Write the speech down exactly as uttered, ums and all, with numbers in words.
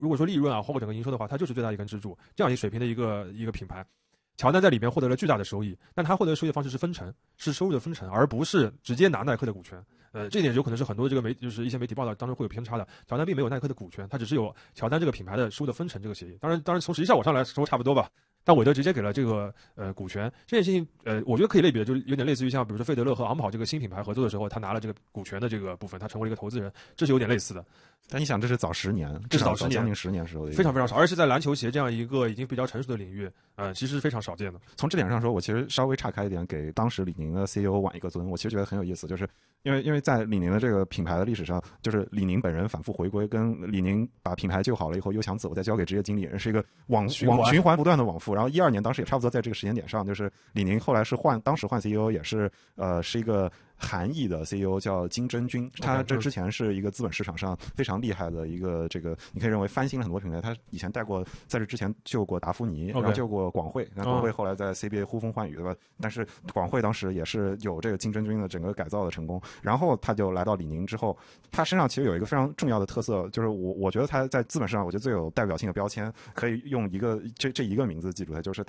如果说利润啊，包括整个营收的话，它就是最大一根支柱，这样一水平的一个一个品牌。乔丹在里面获得了巨大的收益，但他获得收益的方式是分成，是收入的分成，而不是直接拿耐克的股权。呃，这一点有可能是很多这个媒，就是一些媒体报道当中会有偏差的。乔丹并没有耐克的股权，他只是有乔丹这个品牌的收入的分成这个协议。当然，当然从实际效果上来说差不多吧。但韦德直接给了这个呃股权，这件事情呃，我觉得可以类比的，就是有点类似于像比如说费德勒和昂跑这个新品牌合作的时候，他拿了这个股权的这个部分，他成为了一个投资人，这是有点类似的。 但你想，这是早十年， 这是早十年， 将近十年时候的， 非常非常少，而是在篮球鞋这样一个已经比较成熟的领域，呃，其实是非常少见的。 从这点上说，我其实稍微岔开一点，给当时李宁的 C E O 挽一个尊。我其实觉得很有意思，就是因为因为在李宁的这个品牌的历史上，就是李宁本人反复回归，跟李宁把品牌救好了以后又想走，再交给职业经理人，是一个往往循环不断的往复。然后一二年当时也差不多在这个时间点上，就是李宁后来是换，当时换 C E O 也是呃是一个韩裔的 C E O 叫金真君，他这之前是一个资本市场上非常厉害的一个这个，你可以认为翻新了很多品牌。他以前带过，在这之前救过达芙妮，然后救过广汇，那广汇后来在 C B A 呼风唤雨，对吧？但是广汇当时也是有这个金真君的整个改造的成功。然后他就来到李宁之后，他身上其实有一个非常重要的特色，就是我我觉得他在资本市场，我觉得最有代表性的标签，可以用一个这这一个名字记住他，就是